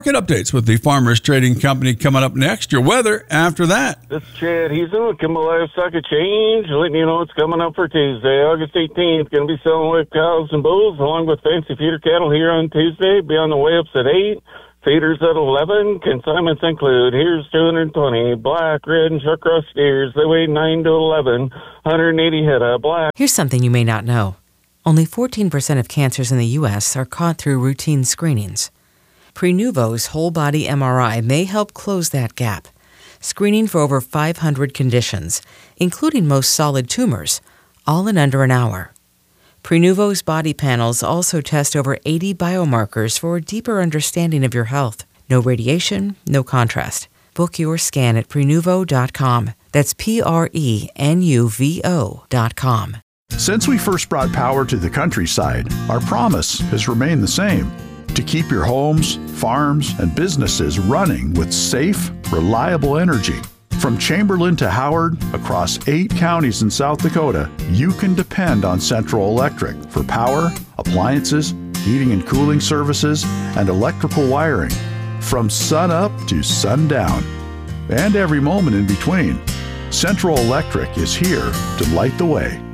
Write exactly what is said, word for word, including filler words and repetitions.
Market updates with the Farmers Trading Company coming up next. Your weather after that. This is Chad Heason with Kimball Livestock Exchange, letting you know what's coming up for Tuesday, August eighteenth. Going to be selling live cows and bulls along with fancy feeder cattle here on Tuesday. Be on the way ups at eight. Feeders at eleven. Consignments include, here's two hundred twenty black, red, and shark cross steers. They weigh nine to eleven. one hundred eighty head of black. Here's something you may not know. Only fourteen percent of cancers in the U S are caught through routine screenings. Prenuvo's whole-body M R I may help close that gap, screening for over five hundred conditions, including most solid tumors, all in under an hour. Prenuvo's body panels also test over eighty biomarkers for a deeper understanding of your health. No radiation, no contrast. Book your scan at prenuvo dot com. That's P R E N U V O dot com. Since we first brought power to the countryside, our promise has remained the same: to keep your homes, farms, and businesses running with safe, reliable energy. From Chamberlain to Howard, across eight counties in South Dakota, you can depend on Central Electric for power, appliances, heating and cooling services, and electrical wiring. From sun up to sundown, and every moment in between, Central Electric is here to light the way.